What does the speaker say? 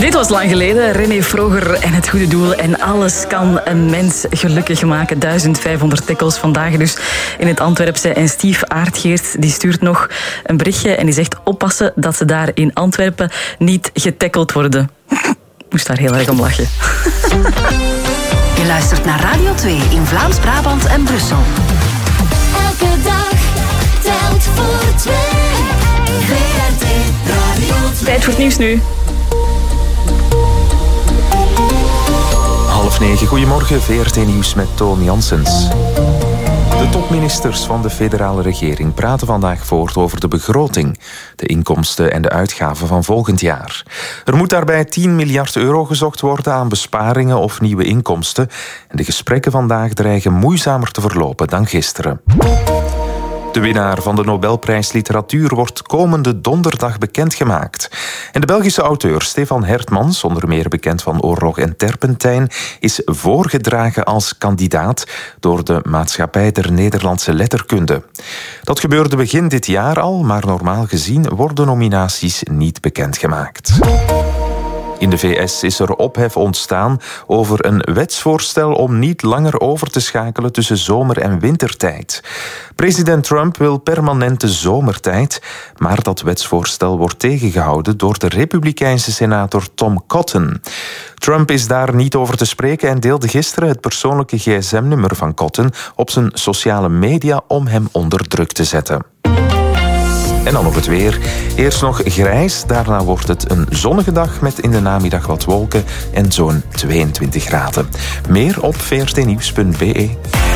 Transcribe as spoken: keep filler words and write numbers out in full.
Dit was lang geleden. René Vroger en het goede doel. En alles kan een mens gelukkig maken. duizendvijfhonderd tackles vandaag dus in het Antwerpse. En Steve Aardgeert die stuurt nog een berichtje en die zegt oppassen dat ze daar in Antwerpen niet getackeld worden. Moest daar heel erg om lachen. Je luistert naar Radio twee in Vlaams-Brabant en Brussel. Elke dag telt voor twee. V R T Radio twee. Tijd voor het nieuws nu. Half negen, goedemorgen, V R T Nieuws met Toon Janssens. De topministers van de federale regering praten vandaag voort over de begroting, de inkomsten en de uitgaven van volgend jaar. Er moet daarbij tien miljard euro gezocht worden aan besparingen of nieuwe inkomsten. En de gesprekken vandaag dreigen moeizamer te verlopen dan gisteren. De winnaar van de Nobelprijs Literatuur wordt komende donderdag bekendgemaakt. En de Belgische auteur Stefan Hertmans, onder meer bekend van Oorlog en Terpentijn, is voorgedragen als kandidaat door de Maatschappij der Nederlandse Letterkunde. Dat gebeurde begin dit jaar al, maar normaal gezien worden nominaties niet bekendgemaakt. In de V S is er ophef ontstaan over een wetsvoorstel om niet langer over te schakelen tussen zomer- en wintertijd. President Trump wil permanente zomertijd, maar dat wetsvoorstel wordt tegengehouden door de Republikeinse senator Tom Cotton. Trump is daar niet over te spreken en deelde gisteren het persoonlijke gsm-nummer van Cotton op zijn sociale media om hem onder druk te zetten. En dan nog het weer. Eerst nog grijs, daarna wordt het een zonnige dag met in de namiddag wat wolken en zo'n tweeëntwintig graden. Meer op v r t nieuws punt b e.